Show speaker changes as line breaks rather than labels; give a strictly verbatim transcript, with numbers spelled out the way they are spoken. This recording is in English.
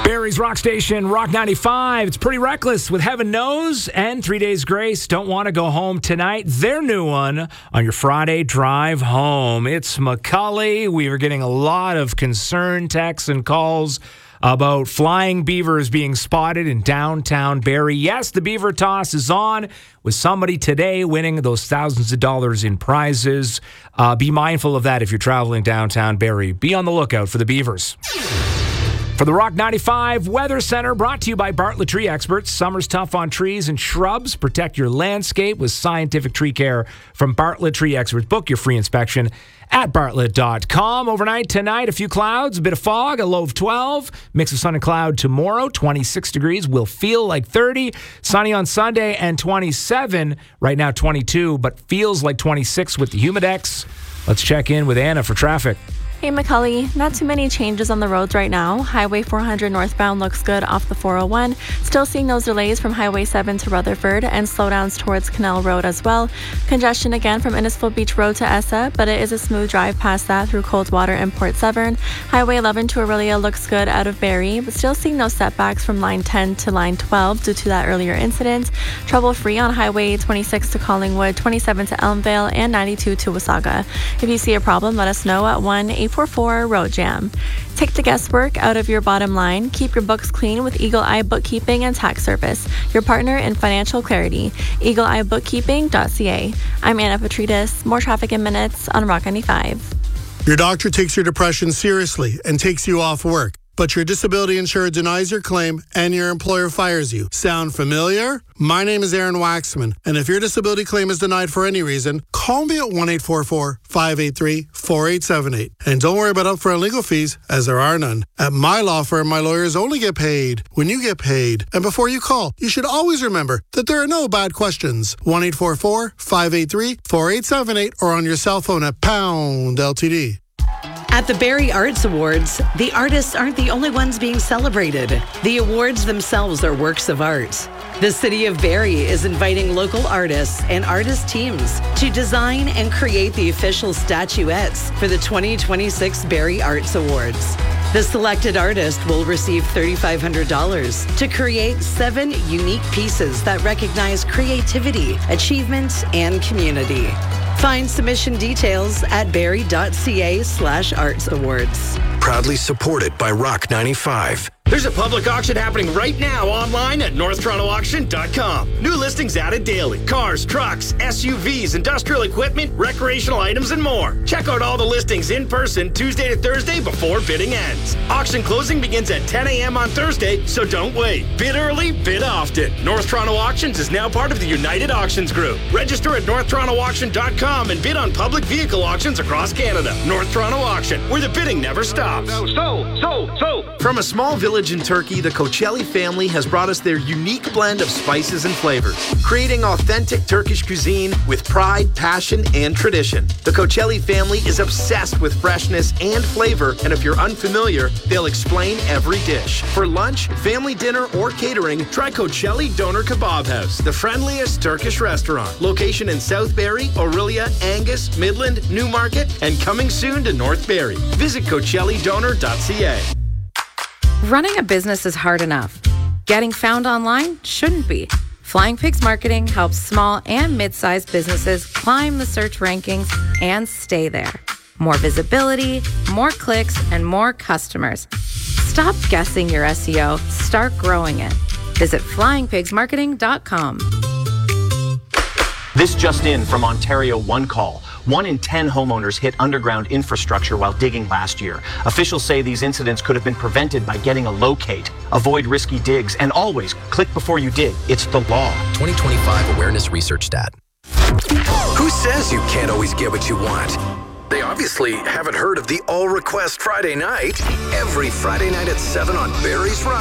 Barrie's Rock Station, Rock ninety-five. It's Pretty Reckless with Heaven Knows and Three Days Grace. Don't want to go home tonight. Their new one on your Friday drive home. It's McCully. We are getting a lot of concern texts and calls about flying beavers being spotted in downtown Barrie. Yes, the beaver toss is on with somebody today winning those thousands of dollars in prizes. Uh, be mindful of that if you're traveling downtown Barrie. Be on the lookout for the beavers. For the Rock ninety-five Weather Center, brought to you by Bartlett Tree Experts. Summer's tough on trees and shrubs. Protect your landscape with scientific tree care from Bartlett Tree Experts. Book your free inspection at bartlett dot com. Overnight tonight, a few clouds, a bit of fog, a low of twelve. Mix of sun and cloud tomorrow, twenty-six degrees. Will feel like thirty. Sunny on Sunday and twenty-seven. Right now, twenty-two, but feels like twenty-six with the Humidex. Let's check in with Anna for traffic.
Hey McCully, not too many changes on the roads right now. Highway four hundred northbound looks good off the four oh one. Still seeing those delays from Highway seven to Rutherford and slowdowns towards Canal Road as well. Congestion again from Innisfil Beach Road to Essa, but it is a smooth drive past that through Coldwater and Port Severn. Highway eleven to Aurelia looks good out of Barrie, but still seeing those setbacks from line ten to line twelve due to that earlier incident. Trouble free on Highway twenty-six to Collingwood, twenty-seven to Elmvale, and ninety-two to Wasaga. If you see a problem, let us know at one eight four four road jam. Take the guesswork out of your bottom line. Keep your books clean with Eagle Eye Bookkeeping and Tax Service, your partner in financial clarity. eagle eye bookkeeping dot c a. I'm Anna Petridis. More traffic in minutes on Rock ninety-five.
Your doctor takes your depression seriously and takes you off work, but your disability insurer denies your claim and your employer fires you. Sound familiar? My name is Aaron Waxman, and if your disability claim is denied for any reason, call me at one eight four four, five eight three, four eight seven eight. And don't worry about upfront legal fees, as there are none. At my law firm, my lawyers only get paid when you get paid. And before you call, you should always remember that there are no bad questions. one eight four four, five eight three, four eight seven eight or on your cell phone at pound L T D.
At the Barrie Arts Awards, the artists aren't the only ones being celebrated. The awards themselves are works of art. The City of Barrie is inviting local artists and artist teams to design and create the official statuettes for the twenty twenty-six Barrie Arts Awards. The selected artist will receive three thousand five hundred dollars to create seven unique pieces that recognize creativity, achievement, and community. Find submission details at barrie dot c a slash arts awards.
Proudly supported by Rock ninety-five.
There's a public auction happening right now online at north toronto auction dot com. New listings added daily. Cars, trucks, S U Vs, industrial equipment, recreational items, and more. Check out all the listings in person Tuesday to Thursday before bidding ends. Auction closing begins at ten a.m. on Thursday, so don't wait. Bid early, bid often. North Toronto Auctions is now part of the United Auctions Group. Register at north toronto auction dot com and bid on public vehicle auctions across Canada. North Toronto Auction, where the bidding never stops. So, so, so, so. From a small village in Turkey, the Koçelli family has brought us their unique blend of spices and flavors, creating authentic Turkish cuisine with pride, passion, and tradition. The Koçelli family is obsessed with freshness and flavor, and if you're unfamiliar, they'll explain every dish. For lunch, family dinner, or catering, try Koçelli Doner Kebab House, the friendliest Turkish restaurant. Location in South Barrie, Aurelia, Angus, Midland, Newmarket, and coming soon to North Barrie. Visit koçelli doner dot c a.
Running a business is hard enough. Getting found online shouldn't be. Flying Pigs Marketing helps small and mid-sized businesses climb the search rankings and stay there. More visibility, more clicks, and more customers. Stop guessing your S E O. Start growing it. Visit flying pigs marketing dot com.
This just in from Ontario One Call. One in ten homeowners hit underground infrastructure while digging last year. Officials say these incidents could have been prevented by getting a locate. Avoid risky digs and always click before you dig. It's the law.
twenty twenty-five Awareness Research Stat. Who says you can't always get what you want? They obviously haven't heard of the All Request Friday Night. Every Friday night at seven on Barrie's Rock.